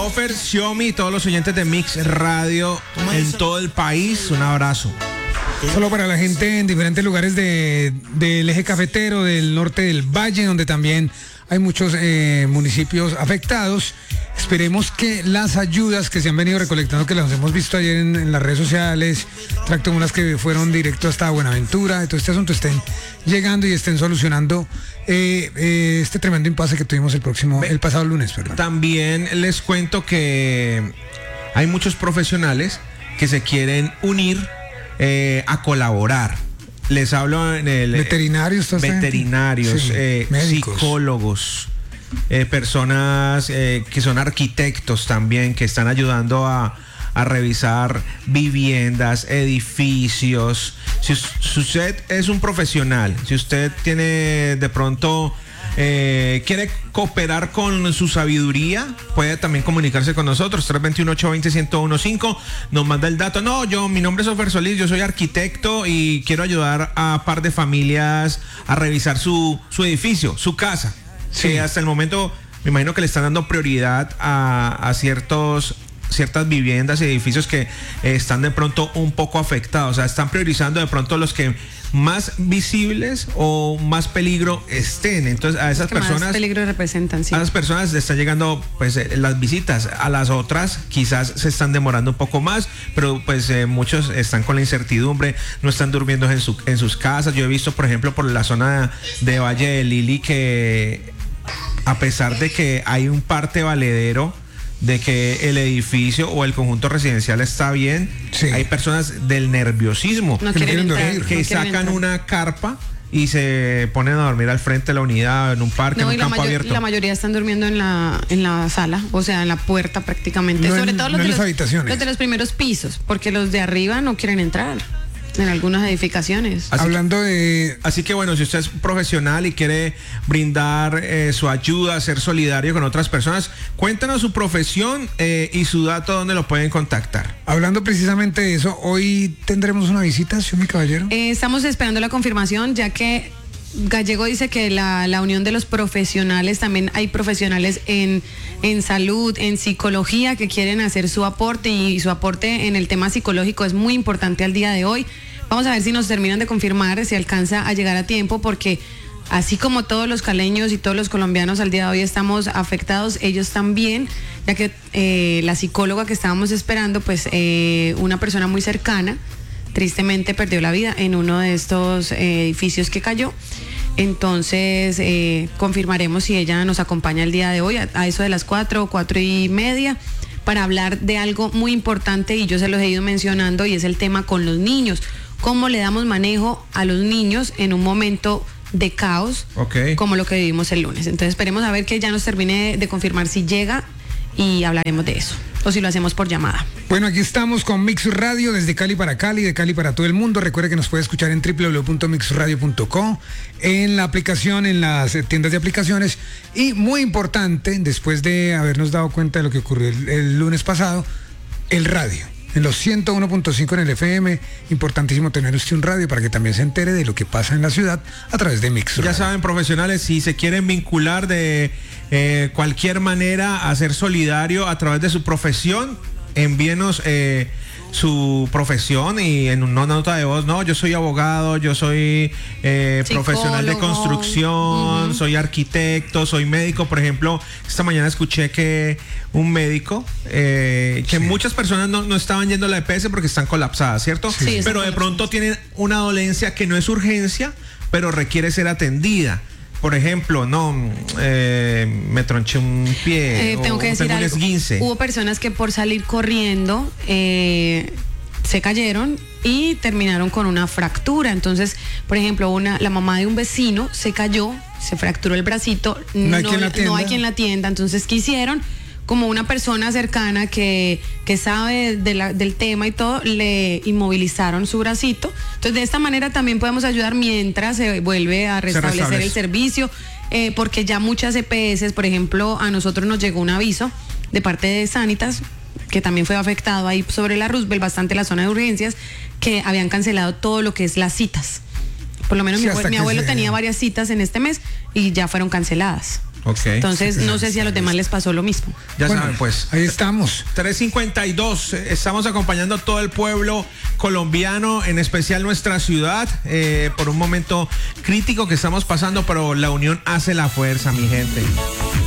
Sofer, Xiaomi, todos los oyentes de Mix Radio en todo el país, un abrazo. Solo para la gente en diferentes lugares del eje cafetero, del norte del valle, donde también hay muchos municipios afectados. Esperemos que las ayudas que se han venido recolectando, que las hemos visto ayer en las redes sociales, tractomulas que fueron directo hasta Buenaventura, de todo este asunto, estén llegando y estén solucionando este tremendo impasse que tuvimos el pasado lunes. Perdón. También les cuento que hay muchos profesionales que se quieren unir a colaborar. Les hablo en el veterinarios, sí, psicólogos, personas que son arquitectos también, que están ayudando a revisar viviendas, edificios. Si usted es un profesional, si usted tiene de pronto quiere cooperar con su sabiduría, puede también comunicarse con nosotros, 321-820-1015, nos manda el dato. Mi nombre es Sofer Solís, yo soy arquitecto y quiero ayudar a par de familias a revisar su edificio, su casa. Sí. Que hasta el momento me imagino que le están dando prioridad a ciertas viviendas y edificios que están de pronto un poco afectados, o sea, están priorizando de pronto los que más visibles o más peligro estén. Entonces a esas personas más peligro representan, sí. A esas personas le están llegando pues las visitas, a las otras quizás se están demorando un poco más, pero pues muchos están con la incertidumbre, no están durmiendo en sus casas. Yo he visto, por ejemplo, por la zona de Valle de Lili, que a pesar de que hay un parte valedero, de que el edificio o el conjunto residencial está bien, sí, hay personas del nerviosismo que sacan una carpa y se ponen a dormir al frente de la unidad, en un parque, en un campo abierto. La mayoría están durmiendo en la sala, o sea, en la puerta prácticamente, sobre todo los de los primeros pisos, porque los de arriba no quieren entrar en algunas edificaciones. Así que bueno, si usted es profesional y quiere brindar su ayuda, ser solidario con otras personas, cuéntanos su profesión y su dato donde lo pueden contactar. Hablando precisamente de eso, hoy tendremos una visita, ¿sí, mi caballero? Estamos esperando la confirmación, ya que Gallego dice que la unión de los profesionales, también hay profesionales en salud, en psicología, que quieren hacer su aporte, y su aporte en el tema psicológico es muy importante al día de hoy. Vamos a ver si nos terminan de confirmar, si alcanza a llegar a tiempo, porque así como todos los caleños y todos los colombianos al día de hoy estamos afectados, ellos también, ya que la psicóloga que estábamos esperando, pues una persona muy cercana, tristemente perdió la vida en uno de estos edificios que cayó. Entonces confirmaremos si ella nos acompaña el día de hoy a eso de las 4:30 para hablar de algo muy importante, y yo se los he ido mencionando, y es el tema con los niños. ¿Cómo le damos manejo a los niños en un momento de caos como lo que vivimos el lunes? Entonces esperemos a ver que ya nos termine de confirmar si llega, y hablaremos de eso, o si lo hacemos por llamada. Bueno, aquí estamos con Mix Radio desde Cali para Cali, de Cali para todo el mundo. Recuerde que nos puede escuchar en www.mixradio.com, en la aplicación, en las tiendas de aplicaciones, y muy importante, después de habernos dado cuenta de lo que ocurrió el lunes pasado, el radio. En los 101.5 en el FM, importantísimo tener usted un radio para que también se entere de lo que pasa en la ciudad a través de Mix Radio. Ya saben, profesionales, si se quieren vincular de cualquier manera a ser solidario a través de su profesión, envíenos su profesión y en una nota de voz. Yo soy abogado, yo soy profesional de construcción, soy arquitecto, soy médico. Por ejemplo, esta mañana escuché que un médico, que muchas personas no estaban yendo a la EPS porque están colapsadas, ¿cierto? Sí, pero de pronto tienen una dolencia que no es urgencia, pero requiere ser atendida. Por ejemplo, me tronché un pie, tengo que decir un algo. esguince. Hubo personas que por salir corriendo se cayeron y terminaron con una fractura. Entonces, por ejemplo, la mamá de un vecino se cayó, se fracturó el bracito, no hay quien la atienda. Entonces, ¿qué hicieron? Como una persona cercana que sabe del tema y todo, le inmovilizaron su bracito. Entonces, de esta manera también podemos ayudar mientras se vuelve a restablecer el servicio, porque ya muchas EPS, por ejemplo, a nosotros nos llegó un aviso de parte de Sanitas, que también fue afectado ahí sobre la Roosevelt, bastante la zona de urgencias, que habían cancelado todo lo que es las citas. Por lo menos mi abuelo tenía varias citas en este mes y ya fueron canceladas. Okay. Entonces, no sé si a los demás les pasó lo mismo. Ya saben, pues. Ahí estamos. 3:52. Estamos acompañando a todo el pueblo colombiano, en especial nuestra ciudad, por un momento crítico que estamos pasando, pero la unión hace la fuerza, mi gente.